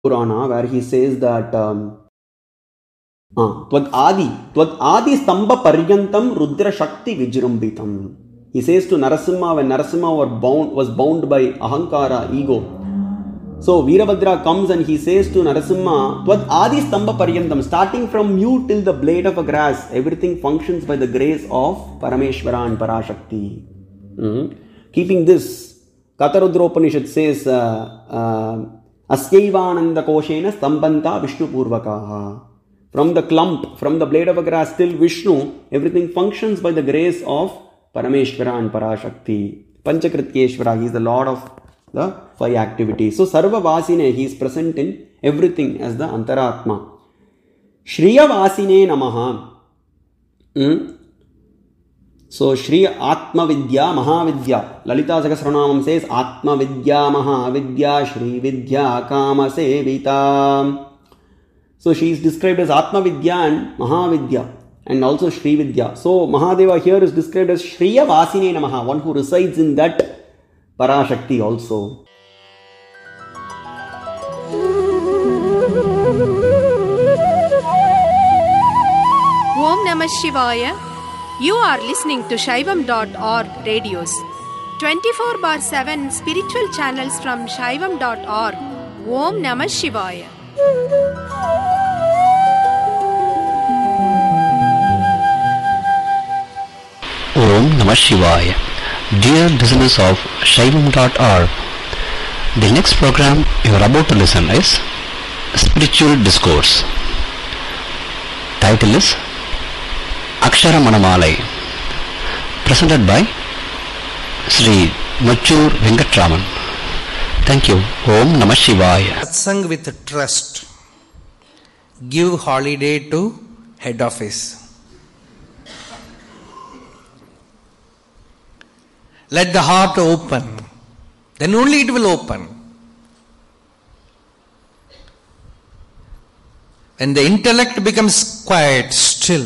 Purana, where he says that Tvad Adi Stamba Paryantam Rudra Shakti Vijrumbitam. He says to Narasimha, when Narasimha was bound by Ahankara, ego. So Veerabhadra comes and he says to Narasimha, Tvad Adi Stamba Paryantam, starting from you till the blade of a grass, everything functions by the grace of Parameshvara and Parashakti. Keeping this, Katarudra Upanishad says, Asyaivananda Koshena Stambanta Vishnu Purvakaha. From the clump, from the blade of a grass till Vishnu, everything functions by the grace of Parameshvara and Parashakti. Panchakrityeshvara, he is the Lord of the 5 activities. So Sarva Vasine, he is present in everything as the Antaratma. Shriya Vasine Namaha. So Shri Atma Vidya Mahavidya. Lalita Sahasranamam says Atma Vidya Mahavidya Shri Vidya Kama Sevita. So she is described as Atma Vidya and Mahavidya and also Shri Vidya. So Mahadeva here is described as Shriya Vasine Namaha, one who resides in that Parashakti also. Om Namah Shivaya. You are listening to Shaivam.org radios. 24/7 spiritual channels from Shaivam.org. Om Namah Shivaya. Om Namah Shivaya. Dear listeners of Shaivam.org, the next program you are about to listen is Spiritual Discourse. Title is Akshara Manamalai, presented by Sri Machur Venkatraman. Thank you. Om Namah Shivaya. Satsang with trust. Give holiday to head office. Let the heart open. Then only it will open. When the intellect becomes quiet, still,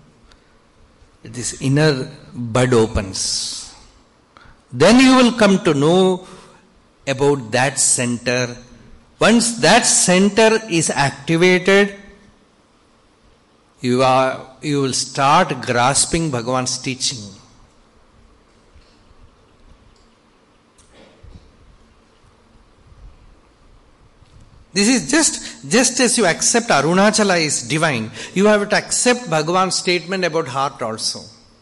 this inner bud opens. Then you will come to know about that center. Once that center is activated, you will start grasping Bhagavan's teaching. This is just as you accept Arunachala is divine, you have to accept Bhagavan's statement about heart also.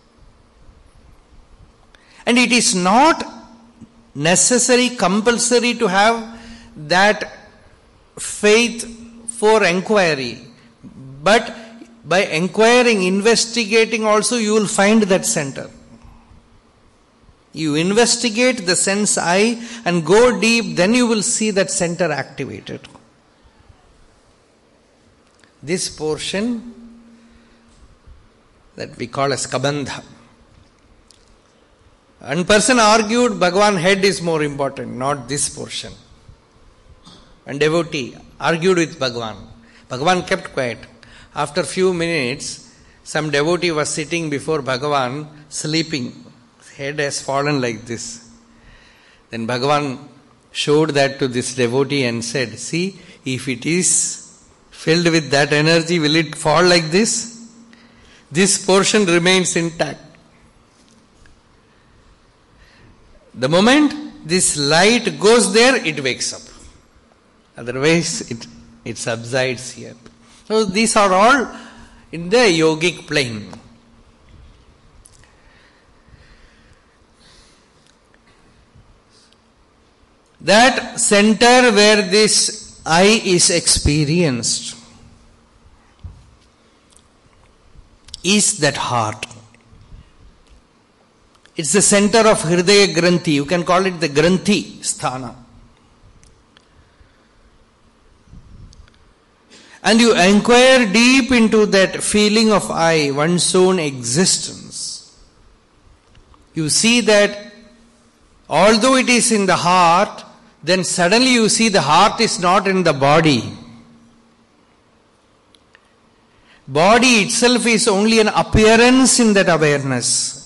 And it is not necessary, compulsory to have that faith for enquiry. But by enquiring, investigating also, you will find that center. You investigate the sense eye and go deep, then you will see that center activated. This portion that we call as Kabandha. One person argued Bhagavan head is more important, not this portion. One devotee argued with Bhagavan. Bhagavan kept quiet. After few minutes, some devotee was sitting before Bhagavan, sleeping. His head has fallen like this. Then Bhagavan showed that to this devotee and said, see, if it is filled with that energy, will it fall like this? This portion remains intact. The moment this light goes there, it wakes up. Otherwise, it subsides here. So these are all in the yogic plane. That center where this I is experienced is that heart. It's the center of Hridaya Granthi. You can call it the Granthi Sthana. And you inquire deep into that feeling of I, one's own existence. You see that although it is in the heart, then suddenly you see the heart is not in the body. Body itself is only an appearance in that awareness.